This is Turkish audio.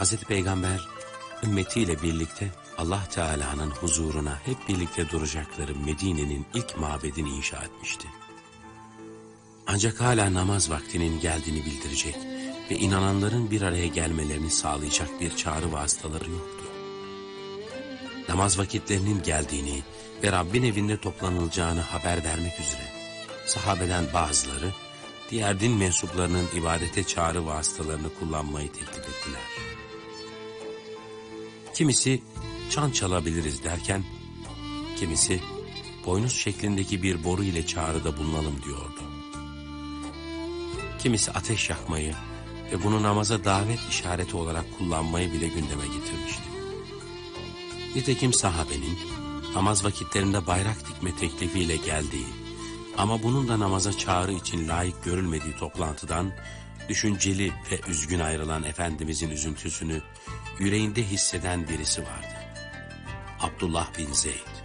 Hazreti Peygamber ümmetiyle birlikte Allah Teala'nın huzuruna hep birlikte duracakları Medine'nin ilk mabedini inşa etmişti. Ancak hala namaz vaktinin geldiğini bildirecek ve inananların bir araya gelmelerini sağlayacak bir çağrı vasıtaları yoktu. Namaz vakitlerinin geldiğini ve Rabbin evinde toplanılacağını haber vermek üzere sahabeden bazıları diğer din mensuplarının ibadete çağrı vasıtalarını kullanmayı teklif ettiler. Kimisi çan çalabiliriz derken, kimisi boynuz şeklindeki bir boru ile çağrıda bulunalım diyordu. Kimisi ateş yakmayı ve bunu namaza davet işareti olarak kullanmayı bile gündeme getirmişti. Nitekim sahabenin namaz vakitlerinde bayrak dikme teklifiyle geldiği ama bunun da namaza çağrı için layık görülmediği toplantıdan düşünceli ve üzgün ayrılan Efendimizin üzüntüsünü yüreğinde hisseden birisi vardı. Abdullah bin Zeyd.